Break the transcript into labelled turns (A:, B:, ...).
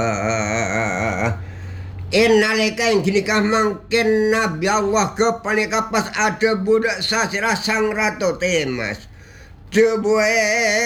A: Nalika ginikah mangkin Nabi Allah kepanika pas ada budak sasira sang ratu Temas. Jebuhe